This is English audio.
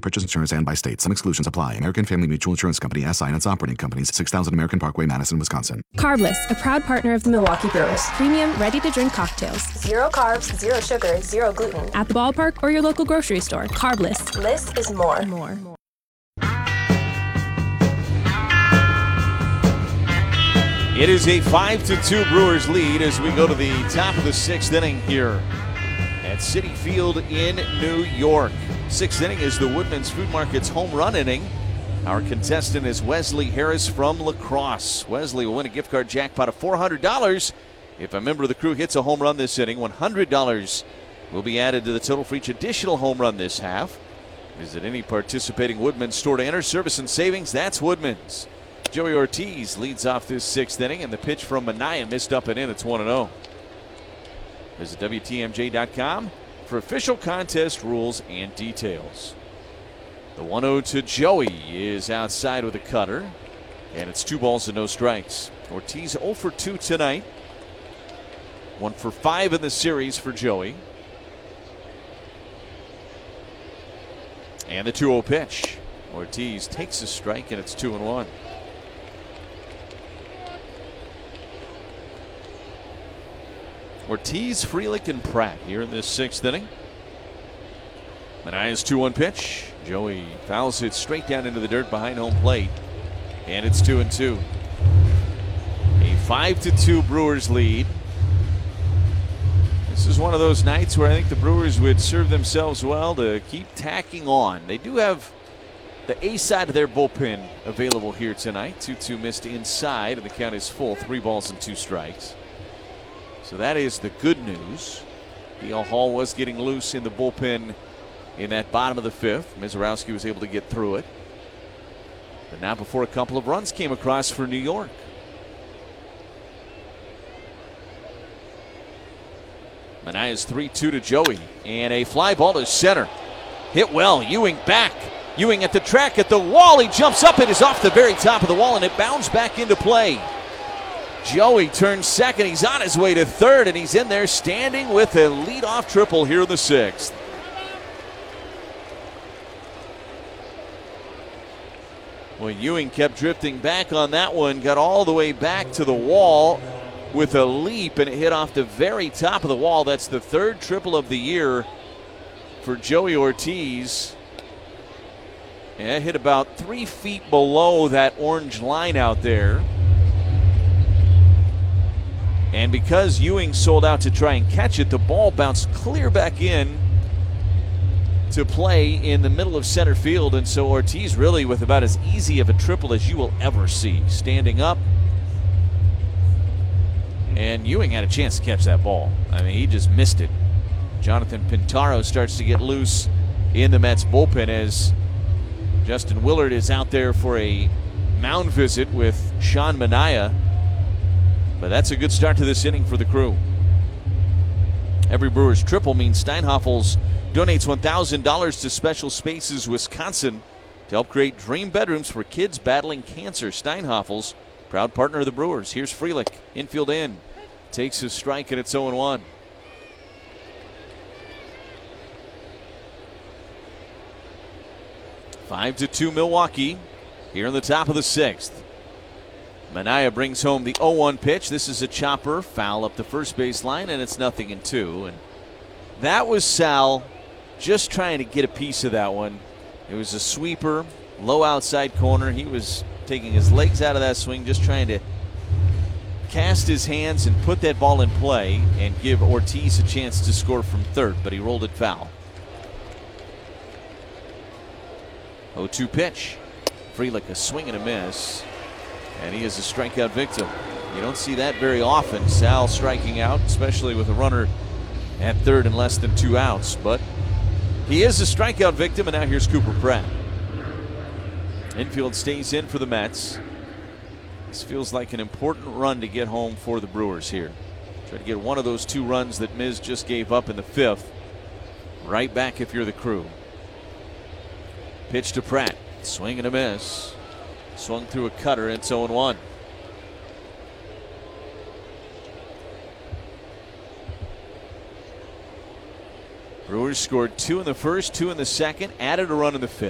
purchase insurance and by state. Some exclusions apply. American Family Mutual Insurance Company, SI and its operating companies, 6000 American Parkway, Madison, Wisconsin. Carbless, a proud partner of the Milwaukee Brewers. Premium, ready-to-drink cocktails. 0 carbs, 0 sugar, 0 gluten. At the ballpark or your local grocery store. Carbless. Less is more. It is a 5-2 Brewers lead as we go to the top of the 6th inning here at Citi Field in New York. 6th inning is the Woodman's Food Market's home run inning. Our contestant is Wesley Harris from La Crosse. Wesley will win a gift card jackpot of $400 if a member of the crew hits a home run this inning. $100 will be added to the total for each additional home run this half. Visit any participating Woodman's store to enter. Service and savings, that's Woodman's. Joey Ortiz leads off this 6th inning, and the pitch from Minaya missed up and in. It's 1-0. Visit WTMJ.com for official contest rules and details. The 1-0 to Joey is outside with a cutter, and it's 2 balls and no strikes. Ortiz 0 for 2 tonight. 1 for 5 in the series for Joey. And the 2-0 pitch. Ortiz takes a strike, and it's 2-1. Ortiz, Frelick, and Pratt here in this 6th inning. Manaya's 2-1 pitch. Joey fouls it straight down into the dirt behind home plate. And it's 2-2. A 5-2 Brewers lead. This is one of those nights where I think the Brewers would serve themselves well to keep tacking on. They do have the A side of their bullpen available here tonight. 2-2 missed inside, and the count is full. 3 balls and 2 strikes. So that is the good news. D.L. Hall was getting loose in the bullpen in that bottom of the 5th. Mizorowski was able to get through it. But not before a couple of runs came across for New York. Manaya's 3-2 to Joey. And a fly ball to center. Hit well. Ewing back. Ewing at the track at the wall. He jumps up. It is off the very top of the wall, and it bounds back into play. Joey turns second. He's on his way to third, and he's in there standing with a leadoff triple here in the 6th. Well, Ewing kept drifting back on that one, got all the way back to the wall with a leap, and it hit off the very top of the wall. That's the 3rd triple of the year for Joey Ortiz. And it hit about 3 feet below that orange line out there. And because Ewing sold out to try and catch it, the ball bounced clear back in to play in the middle of center field. And so Ortiz really with about as easy of a triple as you will ever see. Standing up. And Ewing had a chance to catch that ball. I mean, he just missed it. Jonathan Pintaro starts to get loose in the Mets bullpen as Justin Willard is out there for a mound visit with Sean Manaea. But that's a good start to this inning for the crew. Every Brewers triple means Steinhafels donates $1,000 to Special Spaces Wisconsin to help create dream bedrooms for kids battling cancer. Steinhafels, proud partner of the Brewers. Here's Frelick, infield in. Takes his strike, and it's 0-1. Five to 2 Milwaukee here in the top of the 6th. Manaea brings home the 0-1 pitch. This is a chopper, foul up the first base line, and it's 0-2. And that was Sal just trying to get a piece of that one. It was a sweeper, low outside corner. He was taking his legs out of that swing, just trying to cast his hands and put that ball in play and give Ortiz a chance to score from third, but he rolled it foul. 0-2 pitch. Frelick, a swing and a miss. And he is a strikeout victim. You don't see that very often. Sal striking out, especially with a runner at third and less than 2 outs. But he is a strikeout victim, and now here's Cooper Pratt. Infield stays in for the Mets. This feels like an important run to get home for the Brewers here. Try to get one of those 2 runs that Miz just gave up in the 5th right back if you're the crew. Pitch to Pratt. Swing and a miss. Swung through a cutter, and it's 0-1. Brewers scored 2 in the first, 2 in the second, added a run in the 5th.